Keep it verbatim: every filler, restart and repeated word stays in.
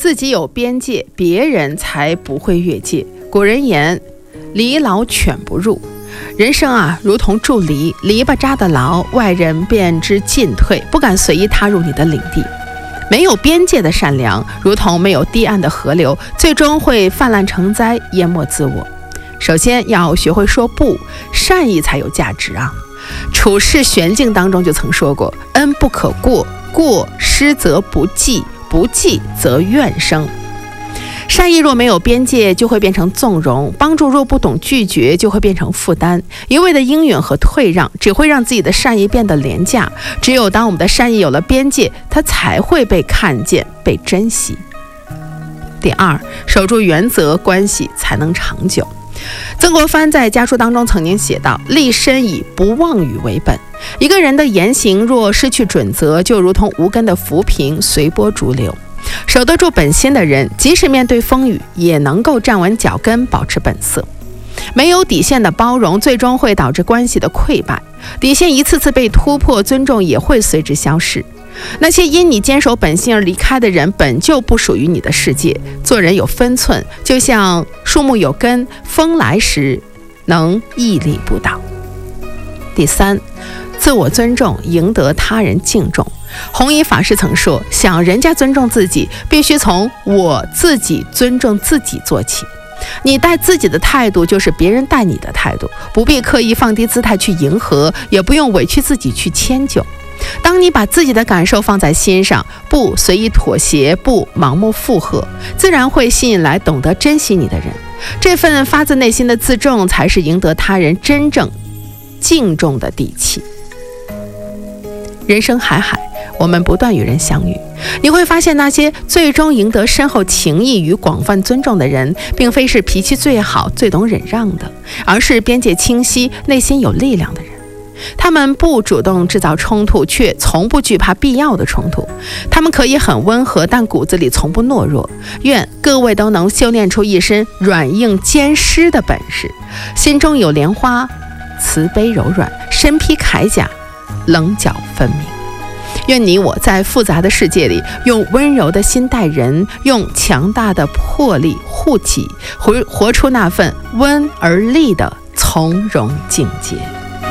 自己有边界，别人才不会越界。古人言，篱牢犬不入。人生啊，如同筑篱，篱笆扎得牢，外人便知进退，不敢随意踏入你的领地。没有边界的善良，如同没有堤岸的河流，最终会泛滥成灾，淹没自我。首先要学会说不，善意才有价值啊。处世玄境当中就曾说过，恩不可过，过失则不计，不计则怨生。善意若没有边界，就会变成纵容；帮助若不懂拒绝，就会变成负担。一味的应允和退让，只会让自己的善意变得廉价。只有当我们的善意有了边界，它才会被看见、被珍惜。第二，守住原则，关系才能长久。曾国藩在家书当中曾经写道，立身以不妄语为本。一个人的言行若失去准则，就如同无根的浮萍，随波逐流。守得住本心的人，即使面对风雨，也能够站稳脚跟，保持本色。没有底线的包容，最终会导致关系的溃败。底线一次次被突破，尊重也会随之消失。那些因你坚守本心而离开的人，本就不属于你的世界。做人有分寸，就像树木有根，风来时能屹立不倒。第三，自我尊重，赢得他人敬重。弘一法师曾说，想人家尊重自己，必须从我自己尊重自己做起。你待自己的态度，就是别人待你的态度，不必刻意放低姿态去迎合，也不用委屈自己去迁就。当你把自己的感受放在心上，不随意妥协，不盲目附和，自然会吸引来懂得珍惜你的人。这份发自内心的自重，才是赢得他人真正敬重的底气。人生海海，我们不断与人相遇，你会发现那些最终赢得深厚情谊与广泛尊重的人，并非是脾气最好、最懂忍让的，而是边界清晰、内心有力量的人。他们不主动制造冲突，却从不惧怕必要的冲突。他们可以很温和，但骨子里从不懦弱。愿各位都能修炼出一身软硬兼施的本事，心中有莲花，慈悲柔软，身披铠甲，棱角分明。愿你我在复杂的世界里，用温柔的心待人，用强大的魄力护己，活活出那份温而立的从容境界。